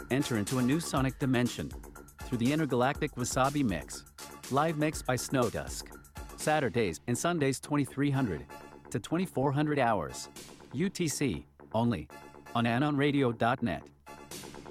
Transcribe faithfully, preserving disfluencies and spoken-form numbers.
Enter into a new sonic dimension through the intergalactic Wasabi Mix. Live mix by Snowdusk. Saturdays and Sundays twenty-three hundred to twenty-four hundred hours. U T C only on anon radio dot net.